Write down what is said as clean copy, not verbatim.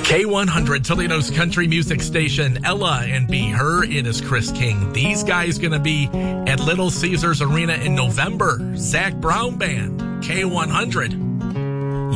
K100, Toledo's country music station, Ella and Be Her. It is Chris King. These guys going to be at Little Caesars Arena in November. Zach Brown Band, K100.